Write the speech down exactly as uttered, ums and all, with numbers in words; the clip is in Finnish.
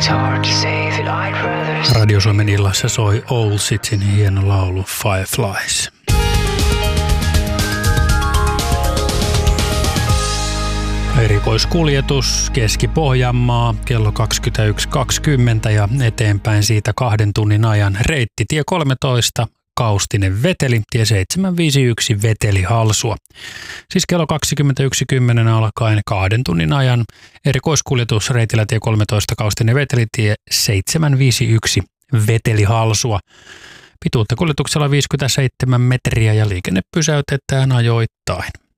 Radio Suomen illassa soi Old Cityn hieno laulu Fireflies. Erikoiskuljetus Keski-Pohjanmaa kello kaksikymmentäyksi kaksikymmentä ja eteenpäin siitä kahden tunnin ajan reitti tie kolmetoista Kaustinen Veteli, tie seitsemän viisi yksi Veteli Halsua. Siis kello kaksikymmentäyksi kymmenen alkaen kahden tunnin ajan erikoiskuljetus reitillä tie kolmetoista Kaustinen Veteli, tie seitsemän viisi yksi Veteli Halsua. Pituutta kuljetuksella viisikymmentäseitsemän metriä ja liikenne pysäytetään ajoittain.